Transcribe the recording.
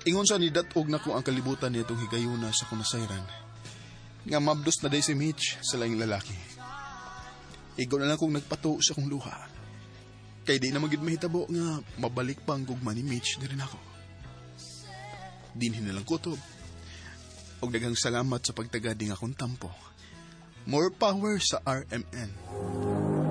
Ingon sa nidatog na ko ang kalibutan niya itong higayuna sa kunasayran. Nga mabdos na day si Mitch sa laing lalaki. Igo na lang kong nagpato sa kong luha. Kay di na magid mahitabo nga mabalik pa ang gugma ni Mitch na rin ako. Dinhin na lang kutob. Og daghang salamat sa pagtagading akong tampo. More power sa RMN.